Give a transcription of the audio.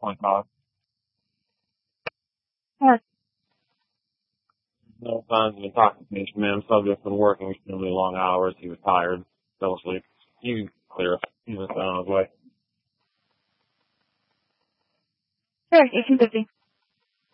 25. Yes. No signs of intoxication, ma'am. Subject been working extremely long hours. He was tired, fell asleep. You can clear us. He's on his way. Sure, 1850.